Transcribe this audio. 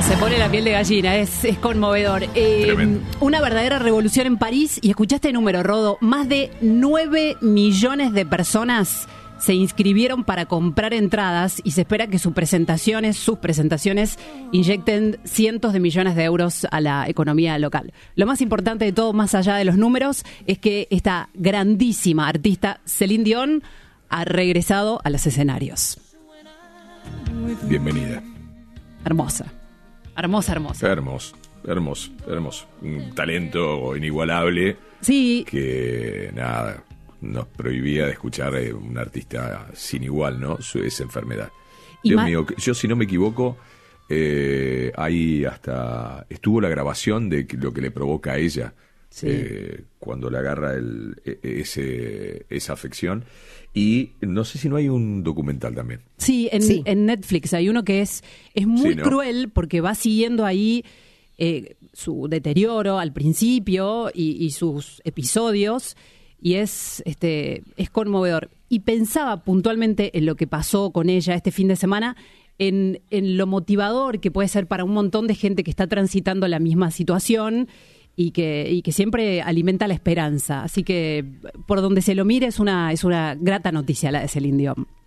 Se pone la piel de gallina, es conmovedor. Una verdadera revolución en París. Y escuchaste el número, Rodo. Más de 9 millones de personas se inscribieron para comprar entradas y se espera que sus presentaciones inyecten cientos de millones de euros a la economía local. Lo más importante de todo, más allá de los números, es que esta grandísima artista, Céline Dion, ha regresado a los escenarios. Bienvenida. Hermosa. Hermoso. Un talento inigualable. Sí. Que nada, nos prohibía de escuchar un artista sin igual, ¿no? Esa enfermedad. Y Dios mío, yo si no me equivoco, ahí hasta estuvo la grabación de lo que le provoca a ella. Sí. Cuando le agarra esa afección. Y no sé si no hay un documental también. Sí, en Netflix hay uno que es muy cruel porque va siguiendo ahí su deterioro al principio y sus episodios, y es conmovedor. Y pensaba puntualmente en lo que pasó con ella este fin de semana, en lo motivador que puede ser para un montón de gente que está transitando la misma situación y que siempre alimenta la esperanza. Así que por donde se lo mire es una grata noticia la de Céline Dion.